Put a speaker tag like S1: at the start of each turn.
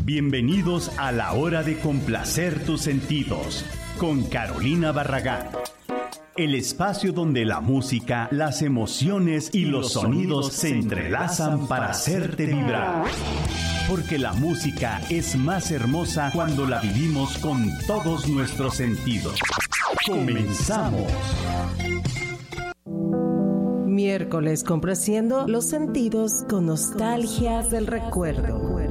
S1: Bienvenidos a la hora de complacer tus sentidos con Carolina Barragán. El espacio donde la música, las emociones y los sonidos se entrelazan para hacerte vibrar. Porque la música es más hermosa cuando la vivimos con todos nuestros sentidos. ¡Comenzamos!
S2: Miércoles complaciendo los sentidos con nostalgias del recuerdo.